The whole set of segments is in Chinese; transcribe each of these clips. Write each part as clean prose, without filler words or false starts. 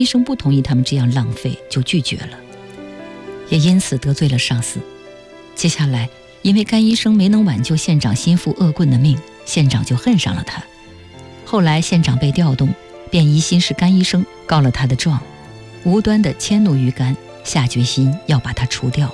医生不同意他们这样浪费，就拒绝了，也因此得罪了上司。接下来因为甘医生没能挽救县长心腹恶棍的命，县长就恨上了他。后来县长被调动，便疑心是甘医生告了他的状，无端的迁怒于甘，下决心要把他除掉。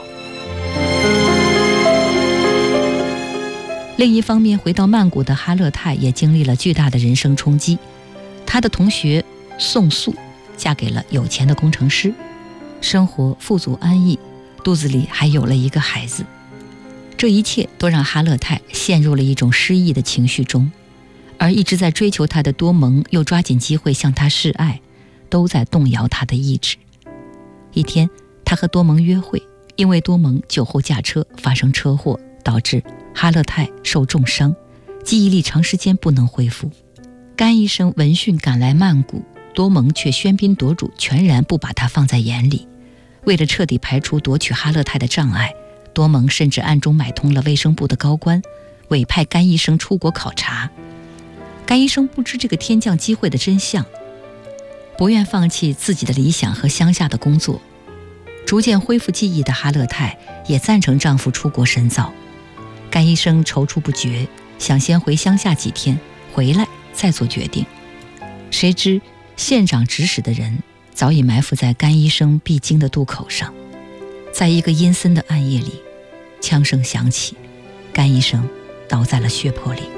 另一方面，回到曼谷的哈勒泰也经历了巨大的人生冲击。他的同学宋素嫁给了有钱的工程师，生活富足安逸，肚子里还有了一个孩子。这一切都让哈勒泰陷入了一种失意的情绪中，而一直在追求他的多蒙又抓紧机会向他示爱，都在动摇他的意志。一天，他和多蒙约会，因为多蒙酒后驾车发生车祸，导致哈勒泰受重伤，记忆力长时间不能恢复。甘医生闻讯赶来曼谷，多蒙却喧宾夺主，全然不把他放在眼里。为了彻底排除夺取哈勒泰的障碍，多蒙甚至暗中买通了卫生部的高官，委派甘医生出国考察。甘医生不知这个天降机会的真相，不愿放弃自己的理想和乡下的工作。逐渐恢复记忆的哈勒泰也赞成丈夫出国深造。甘医生踌躇不决，想先回乡下几天，回来再做决定。谁知县长指使的人早已埋伏在甘医生必经的渡口上。在一个阴森的暗夜里，枪声响起，甘医生倒在了血泊里。